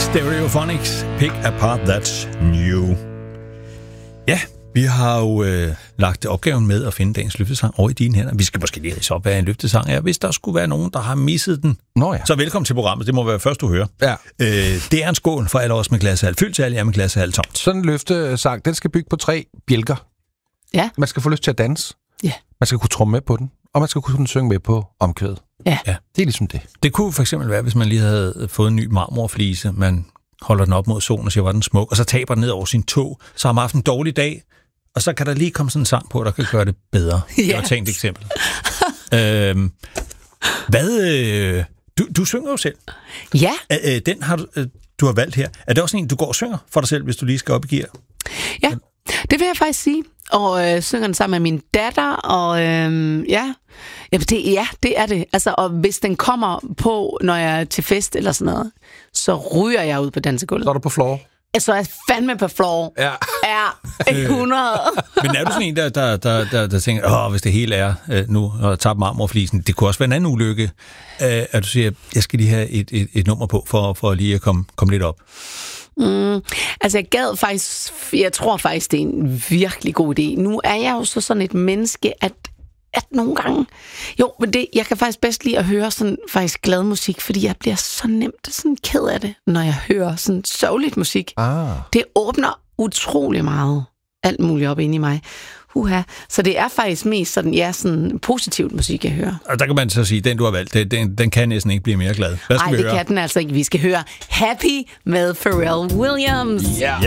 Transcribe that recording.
Stereophonics, Pick Apart That's New. Ja, vi har jo lagt opgaven med at finde dagens løftesang over i dine hænder. Vi skal måske lige ridse op, hvad en løftesang er. Hvis der skulle være nogen, der har misset den, så velkommen til programmet. Det må være først, du hører. Ja. Det er en skål for alle os med glas af halvt fyldt til alle jer med glas af halvt tomt. Sådan en løftesang, den skal bygge på 3 bjælker. Ja. Man skal få lyst til at danse. Ja. Man skal kunne tromme med på den. Og man skal kunne synge med på omkvædet. Ja. Det er ligesom det. Det kunne for eksempel være, hvis man lige havde fået en ny marmorflise. Man holder den op mod solen og siger, var den smuk, og så taber den ned over sin tog. Så har man haft en dårlig dag, og så kan der lige komme sådan en sang på, der kan gøre det bedre. Det var et tænkt eksempel. Du synger jo selv. Ja. Den har du har valgt her. Er det også en, du går og synger for dig selv, hvis du lige skal op i gear? Ja, det vil jeg faktisk sige. Og synger den sammen med min datter, og det er det. Altså, og hvis den kommer på, når jeg er til fest eller sådan noget, så ryger jeg ud på dansegulvet. Så er du på floor. Så er jeg fandme på floor. Ja. Ja, 100. Men er du sådan en, der tænker, hvis det hele er nu, og tager marmorflisen, det kunne også være en anden ulykke, at du siger, jeg skal lige have et nummer på, for lige at komme lidt op? Altså jeg tror faktisk, det er en virkelig god idé. Nu er jeg jo så sådan et menneske, at nogle gange, men jeg kan faktisk bedst lide at høre sådan faktisk glad musik, fordi jeg bliver så nemt sådan ked af det, når jeg hører sådan sørgeligt musik. Det åbner utrolig meget alt muligt op inde i mig. Så det er faktisk mest sådan, sådan positivt musik, jeg hører. Og der kan man så sige, den du har valgt, den kan næsten ikke blive mere glad. Nej, det kan den altså ikke. Vi skal høre Happy med Pharrell Williams. Yeah.